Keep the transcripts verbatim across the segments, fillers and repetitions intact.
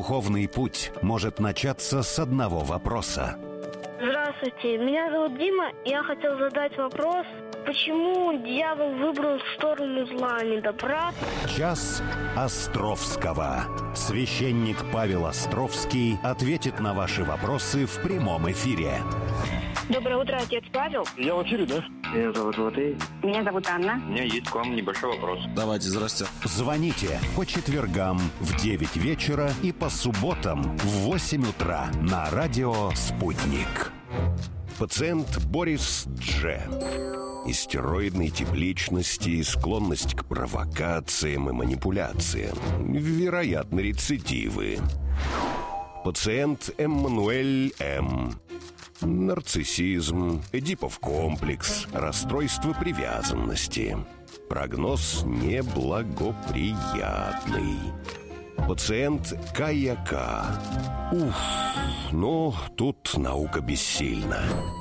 Духовный путь может начаться с одного вопроса. Здравствуйте, меня зовут Дима, и я хотел задать вопрос, почему дьявол выбрал сторону зла, а не добра? Час Островского. Священник Павел Островский ответит на ваши вопросы в прямом эфире. Доброе утро, отец Павел. Я в эфире, да? Меня зовут Матвей. Меня зовут Анна. У меня есть к вам небольшой вопрос. Давайте, здрасте. Звоните по четвергам в девять вечера и по субботам в восемь утра на радио «Спутник». Пациент Борис Дж. Истероидный тип личности, склонность к провокациям и манипуляциям. Вероятно, рецидивы. Пациент Эммануэль М. Нарциссизм, Эдипов комплекс, расстройство привязанности. Прогноз неблагоприятный. Пациент Кая К. Уф, ну, тут наука бессильна.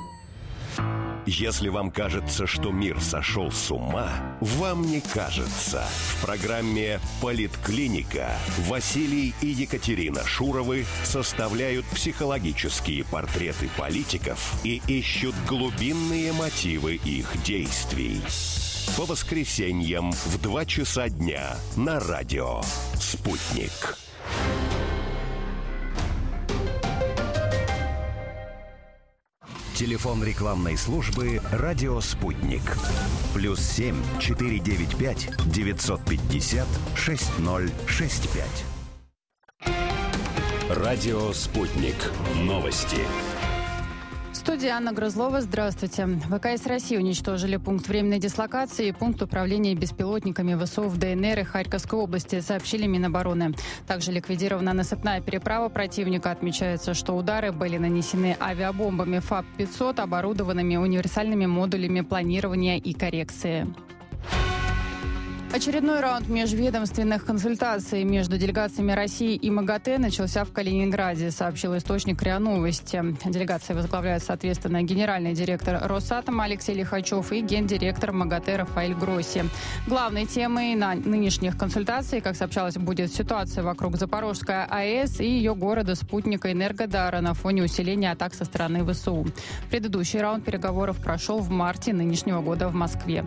Если вам кажется, что мир сошел с ума, вам не кажется. В программе «Политклиника» Василий и Екатерина Шуровы составляют психологические портреты политиков и ищут глубинные мотивы их действий. По воскресеньям в два часа дня на радио «Спутник». Телефон рекламной службы «Радио Спутник». Плюс семь четыре девять пять девятьсот пятьдесят шесть ноль шесть пять. Радио Спутник. Новости. В студии Анна Грызлова. Здравствуйте. ВКС России уничтожили пункт временной дислокации и пункт управления беспилотниками ВСУ в ДНР и Харьковской области, сообщили Минобороны. Также ликвидирована насыпная переправа противника. Отмечается, что удары были нанесены авиабомбами ФАП пятьсот, оборудованными универсальными модулями планирования и коррекции. Очередной раунд межведомственных консультаций между делегациями России и МАГАТЭ начался в Калининграде, сообщил источник РИА Новости. Делегации возглавляют, соответственно, генеральный директор Росатома Алексей Лихачев и гендиректор МАГАТЭ Рафаэль Гросси. Главной темой на нынешних консультаций, как сообщалось, будет ситуация вокруг Запорожской АЭС и ее города-спутника Энергодара на фоне усиления атак со стороны ВСУ. Предыдущий раунд переговоров прошел в марте нынешнего года в Москве.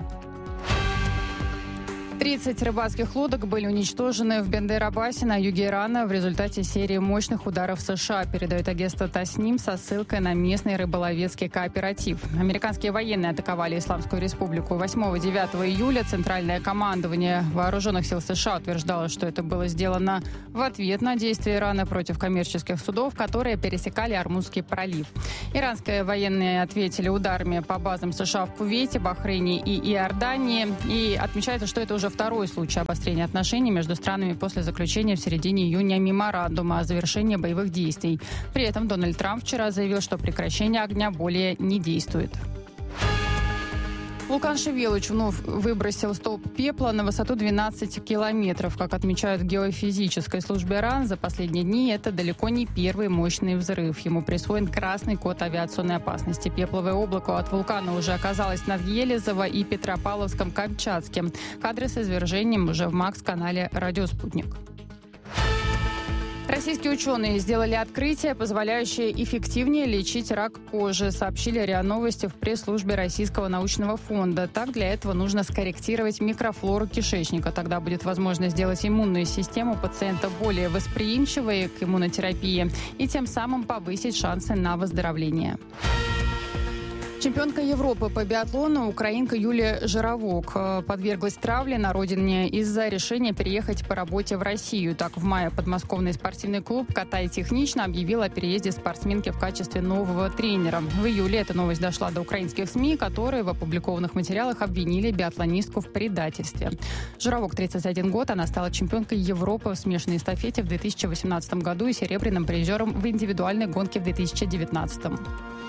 тридцать рыбацких лодок были уничтожены в Бендер-Аббасе на юге Ирана в результате серии мощных ударов США, передает агентство Тасним со ссылкой на местный рыболовецкий кооператив. Американские военные атаковали Исламскую республику восьмого-девятого июля. Центральное командование вооруженных сил США утверждало, что это было сделано в ответ на действия Ирана против коммерческих судов, которые пересекали Ормузский пролив. Иранские военные ответили ударами по базам США в Кувейте, Бахрейне и Иордании. И отмечается, что это уже второй случай обострения отношений между странами после заключения в середине июня меморандума о завершении боевых действий. При этом Дональд Трамп вчера заявил, что прекращение огня более не действует. Вулкан Шевелыч вновь выбросил столб пепла на высоту двенадцать километров. Как отмечают в геофизической службе РАН, за последние дни это далеко не первый мощный взрыв. Ему присвоен красный код авиационной опасности. Пепловое облако от вулкана уже оказалось над Елизово и Петропавловском-Камчатским. Кадры с извержением уже в МАКС-канале «Радио Спутник». Российские ученые сделали открытие, позволяющее эффективнее лечить рак кожи, сообщили РИА Новости в пресс-службе Российского научного фонда. Так, для этого нужно скорректировать микрофлору кишечника. Тогда будет возможно сделать иммунную систему пациента более восприимчивой к иммунотерапии и тем самым повысить шансы на выздоровление. Чемпионка Европы по биатлону украинка Юлия Жировок подверглась травле на родине из-за решения переехать по работе в Россию. Так, в мае подмосковный спортивный клуб «Катай технично» объявил о переезде спортсменки в качестве нового тренера. В июле эта новость дошла до украинских СМИ, которые в опубликованных материалах обвинили биатлонистку в предательстве. Жировок, тридцать один год, она стала чемпионкой Европы в смешанной эстафете в две тысячи восемнадцатом году и серебряным призером в индивидуальной гонке в две тысячи девятнадцатом.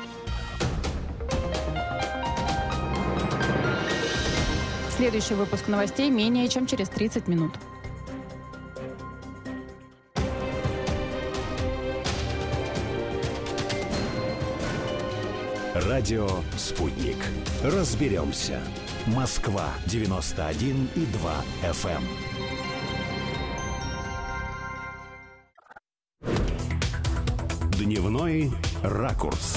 Следующий выпуск новостей менее чем через тридцать минут. Радио «Спутник». Разберемся. Москва девяносто один и два эф эм. Дневной ракурс.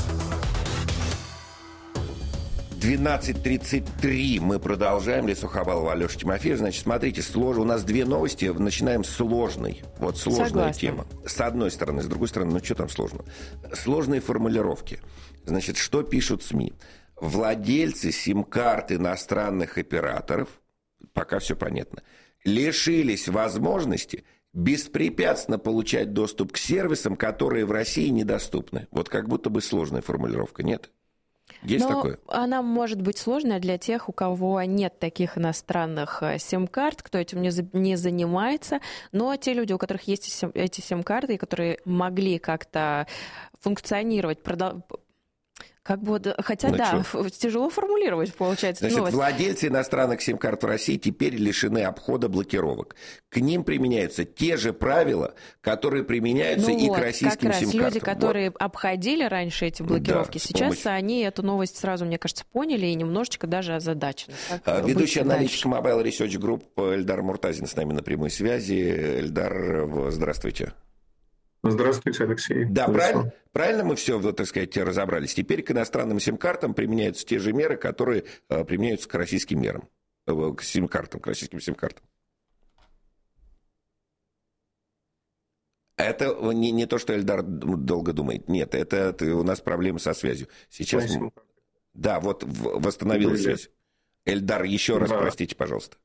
двенадцать тридцать три. Мы продолжаем. Лиза Сухобалова, Алеша Тимофеев. Значит, смотрите, слож... у нас две новости. Начинаем с сложной. Вот сложная Согласна. Тема. С одной стороны. С другой стороны, ну что там сложно? Сложные формулировки. Значит, что пишут СМИ? Владельцы сим-карт иностранных операторов, пока все понятно, лишились возможности беспрепятственно получать доступ к сервисам, которые в России недоступны. Вот как будто бы сложная формулировка, нет? Есть Но такое? Она может быть сложная для тех, у кого нет таких иностранных сим-карт, кто этим не, за, не занимается. Но те люди, у которых есть эти сим-карты, которые могли как-то функционировать, продолжать. Как бы, хотя, ну, да, что? Тяжело формулировать, получается. Значит, новость. Владельцы иностранных сим-карт в России теперь лишены обхода блокировок. К ним применяются те же правила, которые применяются ну и вот, к российским как раз сим-картам. Люди, которые вот. обходили раньше эти блокировки, да, сейчас помощью. Они эту новость сразу, мне кажется, поняли и немножечко даже озадачены. Ведущий аналитик Mobile Research Group Эльдар Муртазин с нами на прямой связи. Эльдар, здравствуйте. Здравствуйте, Алексей. Да, правильно, правильно мы все, так сказать, разобрались. Теперь к иностранным сим-картам применяются те же меры, которые э, применяются к российским мерам, э, к сим-картам, к российским сим-картам. Это не, не то, что Эльдар долго думает. Нет, это, это у нас проблемы со связью. Сейчас... Мы... Да, вот восстановилась связь. Эльдар, еще раз да. простите, пожалуйста.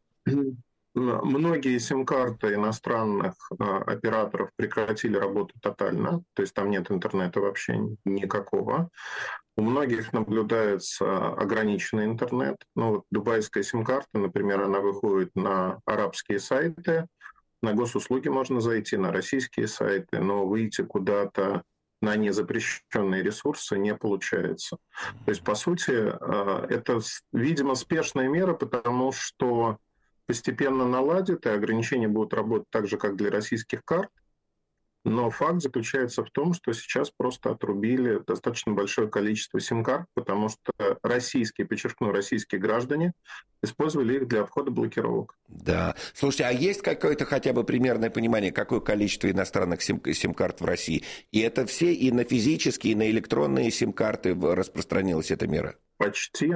Многие сим-карты иностранных а, операторов прекратили работу тотально, то есть там нет интернета вообще никакого. У многих наблюдается ограниченный интернет. Ну, вот дубайская сим-карта, например, она выходит на арабские сайты, на госуслуги можно зайти, на российские сайты, но выйти куда-то на незапрещенные ресурсы не получается. То есть, по сути, это, видимо, спешная мера, потому что постепенно наладят, и ограничения будут работать так же, как для российских карт. Но факт заключается в том, что сейчас просто отрубили достаточно большое количество сим-карт, потому что российские, подчеркну, российские граждане использовали их для обхода блокировок. Да. Слушайте, а есть какое-то хотя бы примерное понимание, какое количество иностранных сим- сим-карт в России? И это все и на физические, и на электронные сим-карты распространилась эта мера? Почти.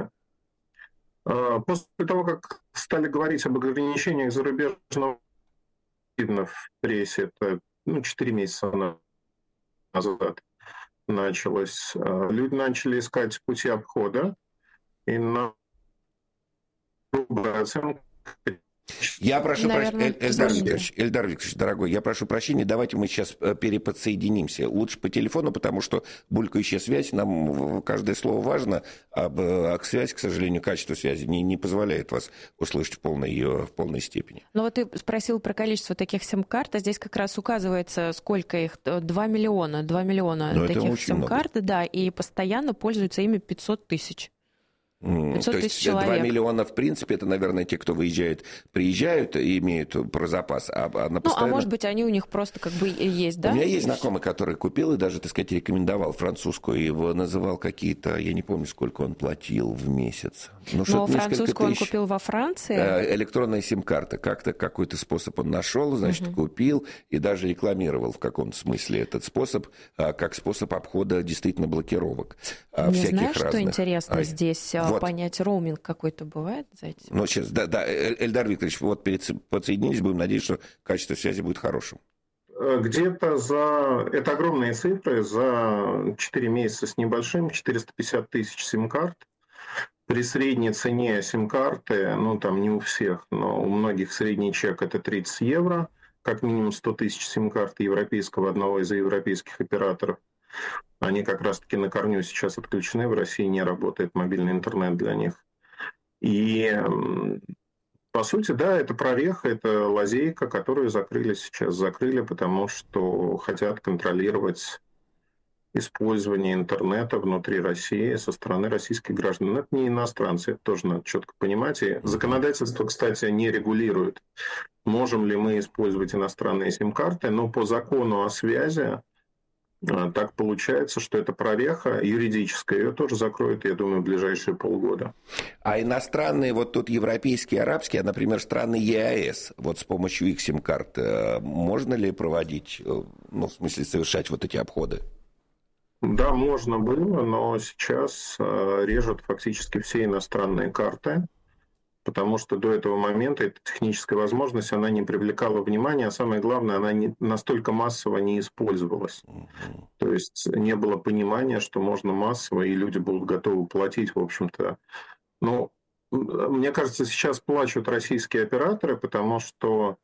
После того, как стали говорить об ограничениях зарубежного в прессе, это ну, четыре месяца назад началось, люди начали искать пути обхода, и на грубую оценку. Я прошу прощения, Эльдар Викторович, Эльдар Викторович, дорогой, я прошу прощения, давайте мы сейчас переподсоединимся. Лучше по телефону, потому что булькающая связь, нам каждое слово важно, а связь, к сожалению, качество связи не, не позволяет вас услышать в полной, ее, в полной степени. Ну вот ты спросил про количество таких сим-карт, а здесь как раз указывается, сколько их, два миллиона, два миллиона Но таких сим-карт, да, и постоянно пользуются ими пятьсот тысяч. То есть человек. два миллиона, в принципе, это, наверное, те, кто выезжают, приезжают и имеют про запас. А, а, на постоянно... ну, а может быть, они у них просто как бы есть, да? У меня есть знакомый, который купил и даже, так сказать, рекомендовал французскую. Его называл какие-то, я не помню, сколько он платил в месяц. Ну, Но французскую он купил во Франции? Электронная сим-карта. Как-то какой-то способ он нашел, значит, угу. купил и даже рекламировал в каком-то смысле этот способ, как способ обхода действительно блокировок. Не всяких знаешь, разных. Что интересно а, здесь? Вот. Понять, роуминг какой-то бывает за этим? Ну, сейчас, да, да, Эльдар Викторович, вот перед, подсоединились, будем надеяться, что качество связи будет хорошим. Где-то за... Это огромные цифры. За четыре месяца с небольшим, четыреста пятьдесят тысяч сим-карт. При средней цене сим-карты, ну, там не у всех, но у многих средний чек это тридцать евро. Как минимум сто тысяч сим-карт европейского, одного из европейских операторов. Они как раз-таки на корню сейчас отключены, в России не работает мобильный интернет для них. И, по сути, да, это прореха, это лазейка, которую закрыли сейчас. Закрыли, потому что хотят контролировать использование интернета внутри России со стороны российских граждан. Но это не иностранцы, это тоже надо четко понимать. И законодательство, кстати, не регулирует, можем ли мы использовать иностранные сим-карты, но по закону о связи так получается, что это прореха юридическая, ее тоже закроют, я думаю, в ближайшие полгода. А иностранные, вот тут европейские, арабские, а, например, страны ЕАЭС, вот с помощью их сим-карт, можно ли проводить, ну, в смысле, совершать вот эти обходы? Да, можно было, но сейчас режут фактически все иностранные карты, потому что до этого момента эта техническая возможность, она не привлекала внимания, а самое главное, она не, настолько массово не использовалась. Uh-huh. То есть не было понимания, что можно массово, и люди будут готовы платить, в общем-то. Ну, мне кажется, сейчас плачут российские операторы, потому что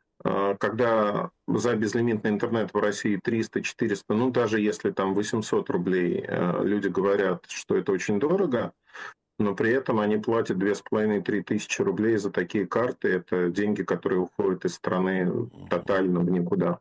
когда за безлимитный интернет в России триста-четыреста, ну даже если там восемьсот рублей, люди говорят, что это очень дорого, но при этом они платят две с половиной-три тысячи рублей за такие карты. Это деньги, которые уходят из страны тотально в никуда.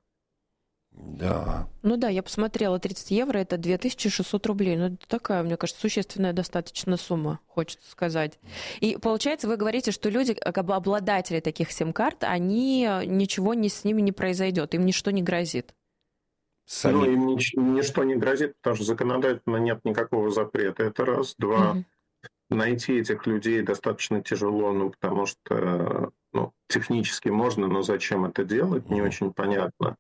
Да. Ну да, я посмотрела, тридцать евро – это две тысячи шестьсот рублей. Ну, это такая, мне кажется, существенная достаточно сумма, хочется сказать. И получается, вы говорите, что люди, как бы обладатели таких сим-карт, они, ничего не, с ними не произойдет, им ничто не грозит. Сами... Ну, им нич- ничто не грозит, потому что законодательно нет никакого запрета. Это раз. Два. Угу. Найти этих людей достаточно тяжело, ну, потому что ну, технически можно, но зачем это делать, не очень понятно.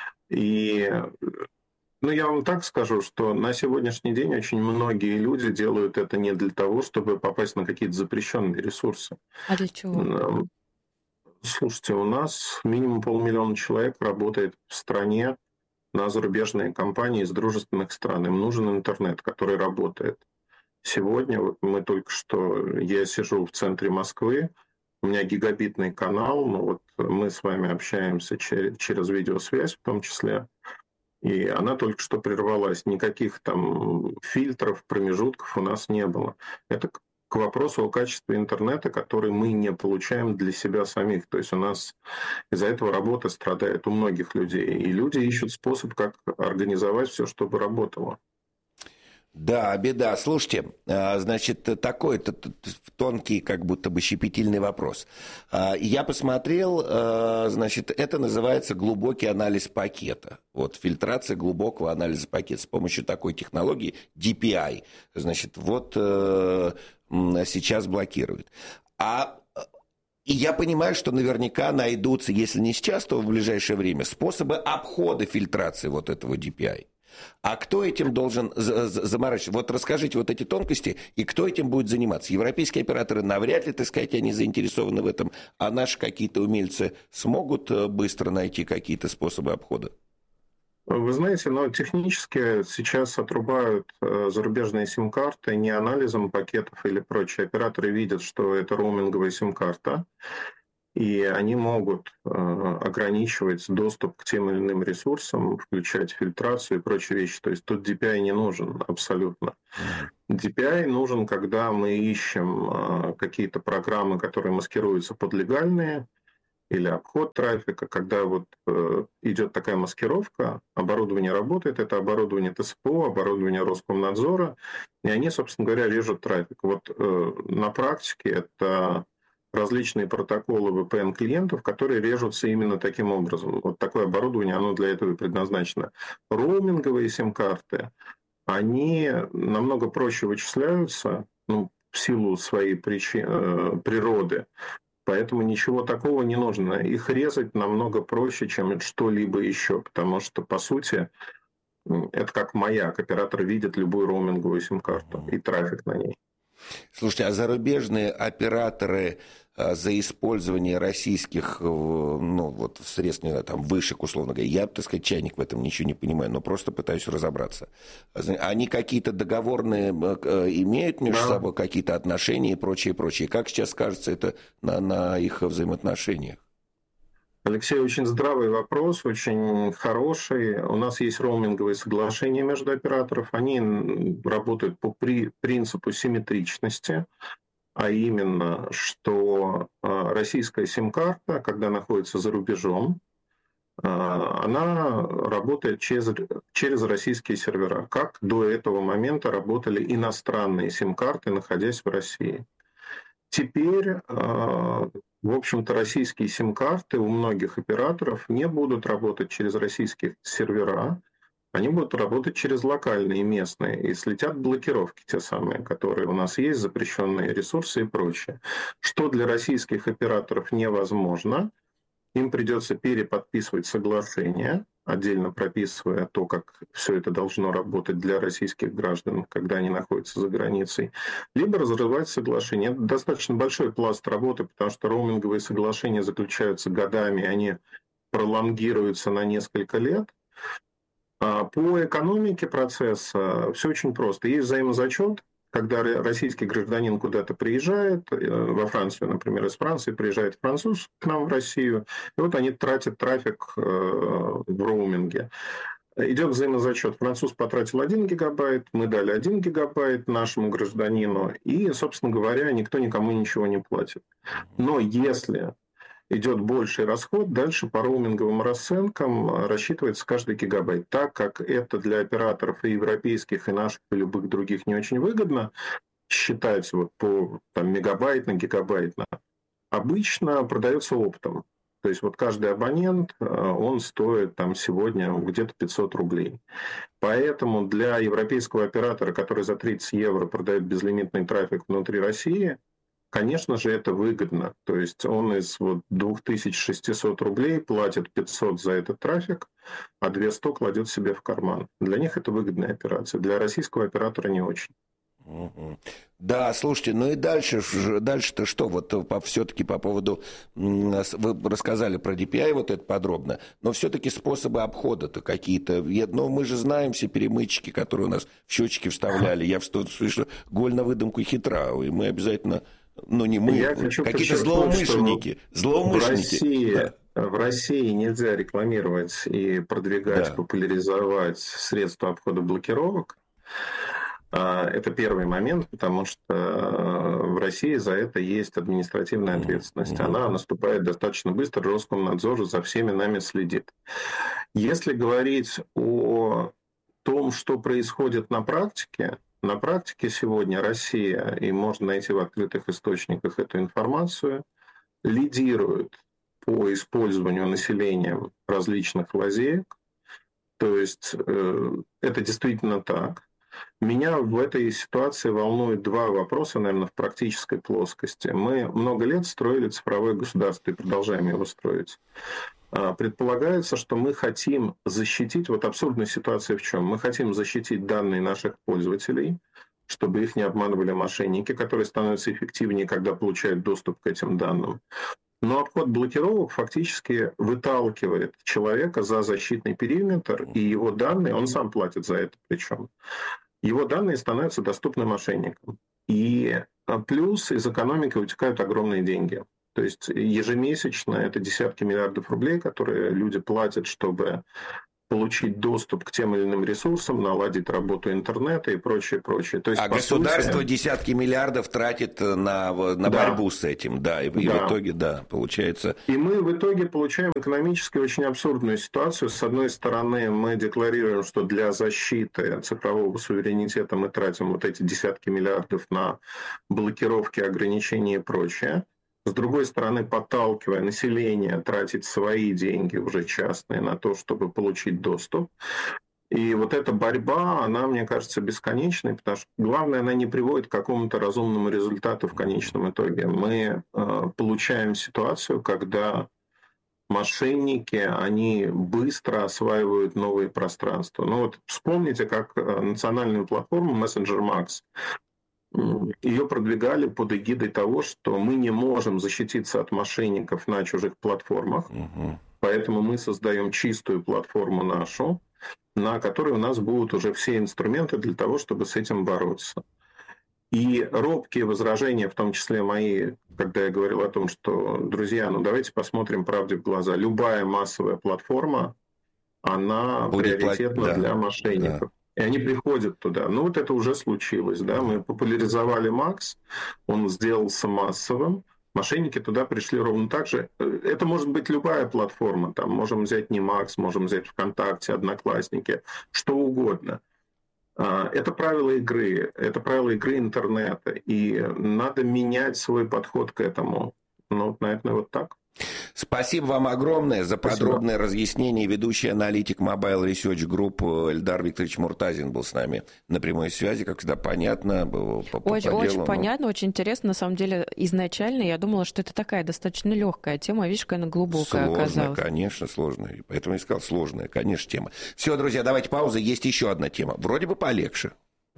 И ну, я вам так скажу, что на сегодняшний день очень многие люди делают это не для того, чтобы попасть на какие-то запрещенные ресурсы. А для чего? Слушайте, у нас минимум полмиллиона человек работает в стране на зарубежные компании из дружественных стран. Им нужен интернет, который работает. Сегодня вот мы только что, я сижу в центре Москвы, у меня гигабитный канал, ну вот мы с вами общаемся через, через видеосвязь в том числе, и она только что прервалась. Никаких там фильтров, промежутков у нас не было. Это к вопросу о качестве интернета, который мы не получаем для себя самих. То есть у нас из-за этого работа страдает у многих людей, и люди ищут способ, как организовать все, чтобы работало. Да, беда. Слушайте, значит, такой тонкий, как будто бы щепетильный вопрос. Я посмотрел, значит, это называется глубокий анализ пакета. Вот фильтрация глубокого анализа пакета с помощью такой технологии ди пи ай. Значит, вот сейчас блокирует. А и я понимаю, что наверняка найдутся, если не сейчас, то в ближайшее время, способы обхода фильтрации вот этого ди пи ай. А кто этим должен заморачиваться? Вот расскажите вот эти тонкости, и кто этим будет заниматься? Европейские операторы навряд ли, так сказать, они заинтересованы в этом, а наши какие-то умельцы смогут быстро найти какие-то способы обхода? Вы знаете, но технически сейчас отрубают зарубежные сим-карты не анализом пакетов или прочее. Операторы видят, что это роуминговая сим-карта, и они могут э, ограничивать доступ к тем или иным ресурсам, включать фильтрацию и прочие вещи. То есть тут ди пи ай не нужен абсолютно. ди пи ай нужен, когда мы ищем э, какие-то программы, которые маскируются под легальные, или обход трафика, когда вот э, идет такая маскировка, оборудование работает, это оборудование тэ эс пэ о, оборудование Роскомнадзора, и они, собственно говоря, режут трафик. Вот э, на практике это различные протоколы ви пи эн-клиентов, которые режутся именно таким образом. Вот такое оборудование, оно для этого и предназначено. Роуминговые сим-карты, они намного проще вычисляются, ну, в силу своей причи... природы, поэтому ничего такого не нужно. Их резать намного проще, чем что-либо еще, потому что, по сути, это как маяк. Оператор видит любую роуминговую сим-карту и трафик на ней. Слушайте, а зарубежные операторы за использование российских, ну, вот, средств, не знаю, там, вышек, условно говоря, я, так сказать, чайник в этом ничего не понимаю, но просто пытаюсь разобраться. Они какие-то договорные имеют между да. собой, какие-то отношения и прочее, прочее. Как сейчас скажется это на, на их взаимоотношениях? Алексей, очень здравый вопрос, очень хороший. У нас есть роуминговые соглашения между операторов. Они работают по при, принципу симметричности, а именно, что российская сим-карта, когда находится за рубежом, она работает через, через российские сервера, как до этого момента работали иностранные сим-карты, находясь в России. Теперь, в общем-то, российские сим-карты у многих операторов не будут работать через российские сервера, они будут работать через локальные, местные, и слетят блокировки те самые, которые у нас есть, запрещенные ресурсы и прочее. Что для российских операторов невозможно, им придется переподписывать соглашение, отдельно прописывая то, как все это должно работать для российских граждан, когда они находятся за границей, либо разрывать соглашение. Это достаточно большой пласт работы, потому что роуминговые соглашения заключаются годами, они пролонгируются на несколько лет. А по экономике процесса все очень просто. Есть взаимозачет. Когда российский гражданин куда-то приезжает, во Францию, например, из Франции приезжает француз к нам в Россию, и вот они тратят трафик в роуминге. Идет взаимозачет. Француз потратил один гигабайт, мы дали один гигабайт нашему гражданину, и, собственно говоря, никто никому ничего не платит. Но если идет больший расход, дальше по роуминговым расценкам рассчитывается каждый гигабайт. Так как это для операторов и европейских, и наших, и любых других не очень выгодно считать вот по там, мегабайтно, гигабайтно, обычно продается оптом. То есть вот каждый абонент, он стоит там сегодня где-то пятьсот рублей. Поэтому для европейского оператора, который за тридцать евро продает безлимитный трафик внутри России, конечно же, это выгодно. То есть он из вот две тысячи шестьсот рублей платит пятьсот за этот трафик, а двести кладет себе в карман. Для них это выгодная операция. Для российского оператора не очень. Да, слушайте, ну и дальше, дальше-то что? Вот все-таки по поводу, вы рассказали про ди пи ай вот это подробно, но все-таки способы обхода-то какие-то. Ну, мы же знаем все перемычки, которые у нас в счетчики вставляли. Я слышу, голь на выдумку хитра, и мы обязательно, ну не мы, какие-то злоумышленники. Злоумышленники. В России, да. в России нельзя рекламировать и продвигать, да. популяризовать средства обхода блокировок. Это первый момент, потому что в России за это есть административная ответственность. Она наступает достаточно быстро, Роскомнадзор за всеми нами следит. Если говорить о том, что происходит на практике, на практике сегодня Россия, и можно найти в открытых источниках эту информацию, лидирует по использованию населением различных лазеек. То есть это действительно так. Меня в этой ситуации волнует два вопроса, наверное, в практической плоскости. Мы много лет строили цифровое государство и продолжаем его строить. Предполагается, что мы хотим защитить, вот абсурдная ситуация в чем? Мы хотим защитить данные наших пользователей, чтобы их не обманывали мошенники, которые становятся эффективнее, когда получают доступ к этим данным. Но обход блокировок фактически выталкивает человека за защитный периметр, и его данные, он сам платит за это причем, его данные становятся доступны мошенникам. И плюс из экономики утекают огромные деньги. То есть ежемесячно это десятки миллиардов рублей, которые люди платят, чтобы получить доступ к тем или иным ресурсам, наладить работу интернета и прочее, прочее. То есть, а государство сути... десятки миллиардов тратит на, на да. борьбу с этим, да, и, да. и в итоге, да, получается... И мы в итоге получаем экономически очень абсурдную ситуацию. С одной стороны, мы декларируем, что для защиты цифрового суверенитета мы тратим вот эти десятки миллиардов на блокировки, ограничения и прочее. С другой стороны, подталкивая население тратить свои деньги, уже частные, на то, чтобы получить доступ. И вот эта борьба, она, мне кажется, бесконечной, потому что, главное, она не приводит к какому-то разумному результату в конечном итоге. Мы э, получаем ситуацию, когда мошенники, они быстро осваивают новые пространства. Ну вот вспомните, как национальную платформу Messenger Max, ее продвигали под эгидой того, что мы не можем защититься от мошенников на чужих платформах, угу. поэтому мы создаем чистую платформу нашу, на которой у нас будут уже все инструменты для того, чтобы с этим бороться. И робкие возражения, в том числе мои, когда я говорил о том, что, друзья, ну давайте посмотрим правде в глаза. Любая массовая платформа, она будет приоритетна платить, для да. мошенников. Да. И они приходят туда. Ну, вот это уже случилось. Да? Мы популяризовали Макс, он сделался массовым. Мошенники туда пришли ровно так же. Это может быть любая платформа. Там можем взять не Макс, можем взять ВКонтакте, Одноклассники, что угодно. Это правила игры. Это правила игры интернета. И надо менять свой подход к этому. Ну, наверное, вот так. Спасибо вам огромное за Спасибо. подробное разъяснение. Ведущий аналитик Mobile Research Group Эльдар Викторович Муртазин был с нами на прямой связи. Как всегда, понятно. По, по, очень, по очень делу, понятно, но... очень интересно. На самом деле, изначально я думала, что это такая достаточно легкая тема. Видишь, какая она глубокая сложная, оказалась. Конечно, сложная. Поэтому я сказал, сложная, конечно, тема. Все, друзья, давайте пауза. Есть еще одна тема. Вроде бы полегче.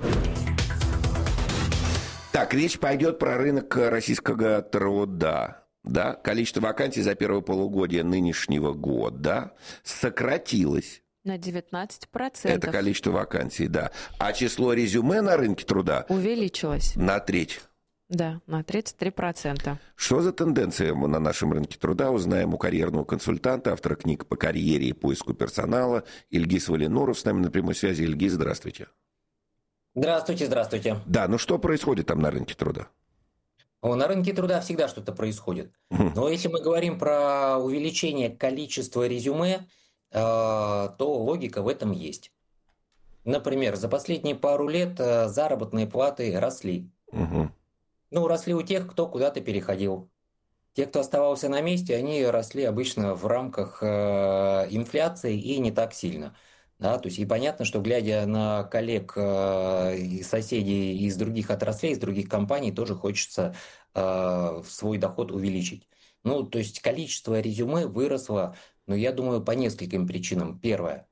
Так, речь пойдет про рынок российского труда. Да, количество вакансий за первое полугодие нынешнего года сократилось. На девятнадцать процентов. Это количество вакансий, да. А число резюме на рынке труда увеличилось. На треть. Да, на тридцать три процента. Что за тенденция мы на нашем рынке труда узнаем у карьерного консультанта, автора книг по карьере и поиску персонала Ильгиз Валинуров с нами на прямой связи. Ильгиз, здравствуйте. Здравствуйте, здравствуйте. Да, ну что происходит там на рынке труда? На рынке труда всегда что-то происходит. Но если мы говорим про увеличение количества резюме, то логика в этом есть. Например, за последние пару лет заработные платы росли. Угу. Ну, росли у тех, кто куда-то переходил. Те, кто оставался на месте, они росли обычно в рамках инфляции и не так сильно. Да, то есть и понятно, что глядя на коллег э, и соседей из других отраслей, из других компаний, тоже хочется э, свой доход увеличить. Ну, то есть количество резюме выросло, но я думаю, по нескольким причинам. Первое,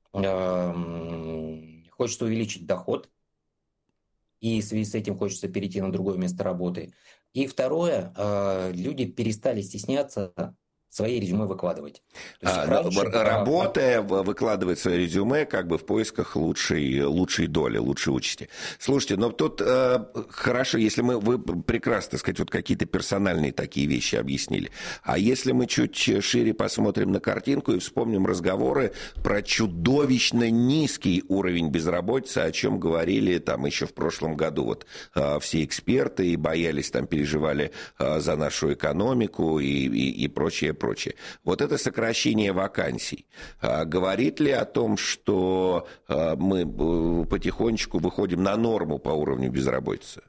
э, хочется увеличить доход, и в связи с этим хочется перейти на другое место работы. И второе, э, люди перестали стесняться свои резюме выкладывать. А, раньше, работая, да, выкладывать свое резюме как бы в поисках лучшей, лучшей доли, лучшей участи. Слушайте, но тут э, хорошо, если мы, вы прекрасно, так сказать, вот какие-то персональные такие вещи объяснили. А если мы чуть шире посмотрим на картинку и вспомним разговоры про чудовищно низкий уровень безработицы, о чем говорили там еще в прошлом году вот э, все эксперты и боялись, там переживали э, за нашу экономику и, и, и прочее, прочее. Вот это сокращение вакансий а, говорит ли о том, что а, мы потихонечку выходим на норму по уровню безработицы?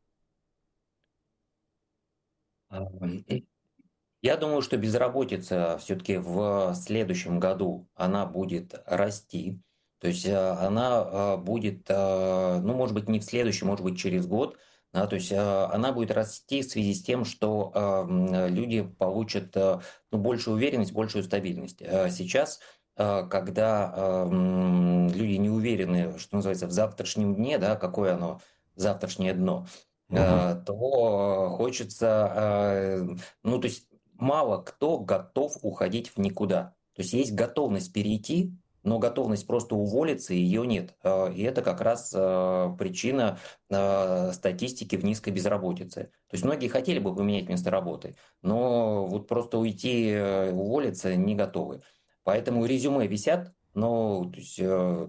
Я думаю, что безработица все-таки в следующем году она будет расти. То есть она будет, ну, может быть, не в следующем, может быть, через год. Да, то есть э, она будет расти в связи с тем, что э, люди получат э, ну, большую уверенность, большую стабильность. Э, сейчас, э, когда э, люди не уверены, что называется, в завтрашнем дне, да, какое оно завтрашнее дно, э, uh-huh. то хочется, э, ну то есть мало кто готов уходить в никуда. То есть есть готовность перейти, но готовность просто уволиться, ее нет. И это как раз причина статистики в низкой безработице. То есть многие хотели бы поменять место работы, но вот просто уйти, уволиться не готовы. Поэтому резюме висят, но то есть, это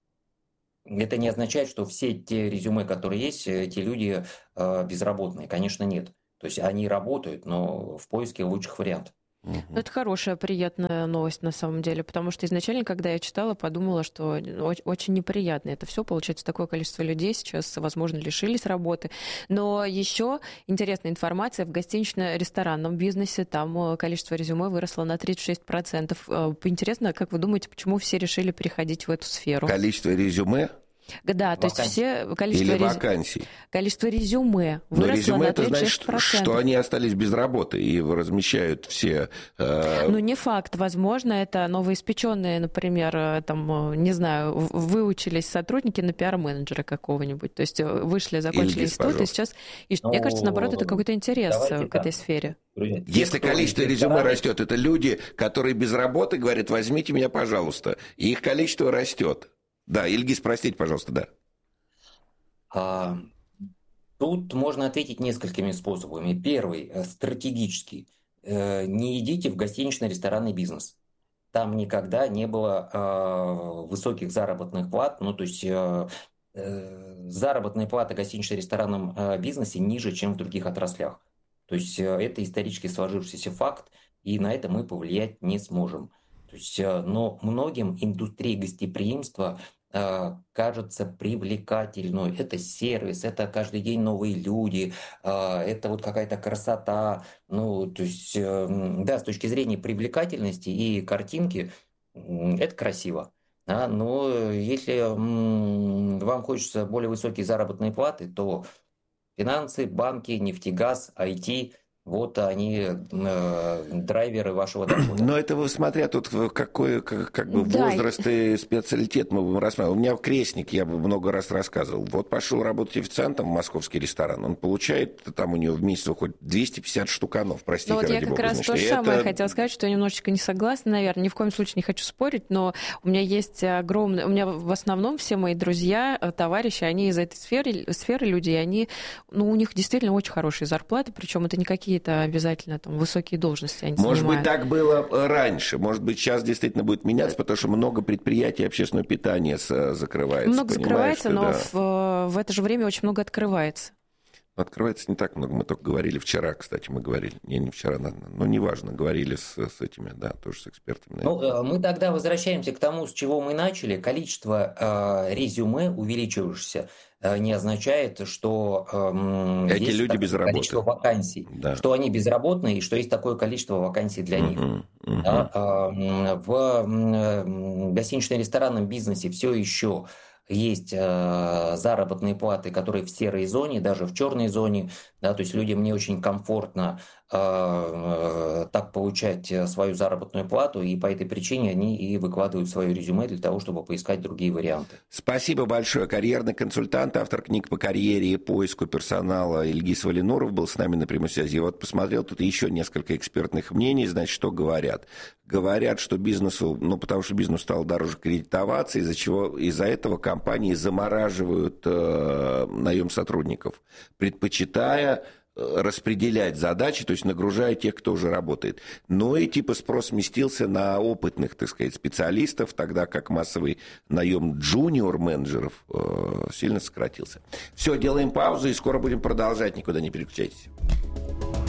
не означает, что все те резюме, которые есть, эти люди безработные. Конечно, нет. То есть они работают, но в поиске лучших вариантов. Ну, это хорошая, приятная новость на самом деле, потому что изначально, когда я читала, подумала, что очень неприятно это все. Получается, такое количество людей сейчас, возможно, лишились работы. Но еще интересная информация: в гостинично-ресторанном бизнесе там количество резюме выросло на тридцать шесть процентов. Интересно, как вы думаете, почему все решили переходить в эту сферу? Количество резюме? Да, то есть все количество, Или рез... вакансий. количество резюме выросло резюме на тридцать шесть процентов. Это значит, что они остались без работы и размещают все... Э... Ну, не факт. Возможно, это новоиспеченные, например, там, не знаю, выучились сотрудники на пиар-менеджера какого-нибудь. То есть вышли, закончили Ильгиз, институт, и сейчас... И, ну, мне кажется, наоборот, это какой-то интерес к так. этой сфере. Если количество резюме растет, это люди, которые без работы, говорят, возьмите меня, пожалуйста. И их количество растет. Да, Ильгиз, простите, пожалуйста, да. А, тут можно ответить несколькими способами. Первый, стратегический. Не идите в гостинично-ресторанный бизнес. Там никогда не было э, высоких заработных плат. Ну, то есть э, э, заработные платы в гостинично-ресторанном э, бизнесе ниже, чем в других отраслях. То есть э, это исторически сложившийся факт, и на это мы повлиять не сможем. То есть, но многим индустрия гостеприимства кажется привлекательной. Это сервис, это каждый день новые люди, это вот какая-то красота. Ну, то есть, да, с точки зрения привлекательности и картинки, это красиво. А, но если вам хочется более высокие заработные платы, то финансы, банки, нефтегаз, ай ти – вот они, э, драйверы вашего дохода. Но это смотря тут какой как, как бы да. возраст и специалитет мы будем рассматривать. У меня крестник, я бы много раз рассказывал. Вот пошел работать официантом в московский ресторан, он получает, там у него в месяц выходит двести пятьдесят штуканов, простите, ну, вот ради я как бога. раз Значит, то же это... самое хотела сказать, что я немножечко не согласна, наверное, ни в коем случае не хочу спорить, но у меня есть огромное, у меня в основном все мои друзья, товарищи, они из этой сферы, сферы люди, и они, ну, у них действительно очень хорошие зарплаты, причем это не какие это обязательно там высокие должности они Может занимают. быть, так было раньше. Может быть, сейчас действительно будет меняться, потому что много предприятий общественного питания закрывается. Много закрывается, но да. в, в это же время очень много открывается. Открывается не так много. Мы только говорили вчера, кстати, мы говорили. Не, не вчера, но неважно, говорили с, с этими, да, тоже с экспертами. Ну, мы тогда возвращаемся к тому, с чего мы начали. Количество э, резюме, увеличившееся, э, не означает, что э, эти есть люди без работы. Количество вакансий. Да. Что они безработные и что есть такое количество вакансий для uh-huh, них. Uh-huh. Да, э, в гостинично-ресторанном бизнесе все еще есть э, заработные платы, которые в серой зоне, даже в черной зоне, да, то есть людям не очень комфортно э, э, так получать свою заработную плату, и по этой причине они и выкладывают свое резюме для того, чтобы поискать другие варианты. Спасибо большое. Карьерный консультант, автор книг по карьере и поиску персонала Ильгиз Валинуров был с нами на прямой связи. Я вот посмотрел, тут еще несколько экспертных мнений, значит, что говорят. Говорят, что бизнесу, ну, потому что бизнес стал дороже кредитоваться, из-за чего, из-за этого компании замораживают э, наем сотрудников, предпочитая распределять задачи, то есть нагружая тех, кто уже работает. Но и типа спрос сместился на опытных, так сказать, специалистов, тогда как массовый наем джуниор-менеджеров э, сильно сократился. Все, делаем паузу и скоро будем продолжать, никуда не переключайтесь.